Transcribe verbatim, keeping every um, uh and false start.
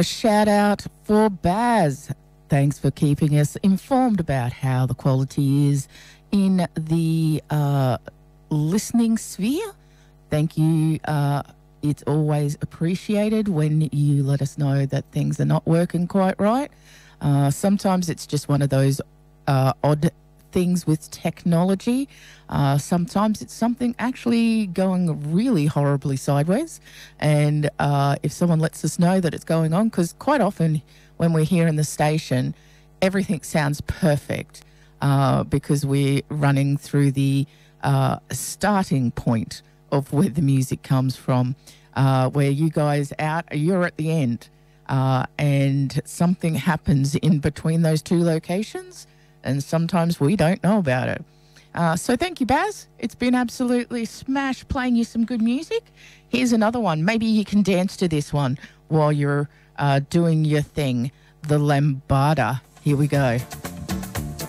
A shout out for Baz. Thanks for keeping us informed about how the quality is in the uh, listening sphere. Thank you. Uh, it's always appreciated when you let us know that things are not working quite right. Uh, sometimes it's just one of those uh, odd things with technology. Uh, sometimes it's something actually going really horribly sideways. And uh, if someone lets us know that it's going on, because quite often when we're here in the station, everything sounds perfect uh, because we're running through the uh, starting point of where the music comes from, uh, where you guys out, you're at the end. Uh, and something happens in between those two locations, and sometimes we don't know about it. Uh, so thank you, Baz. It's been absolutely smash playing you some good music. Here's another one. Maybe you can dance to this one while you're uh, doing your thing, the Lambada. Here we go.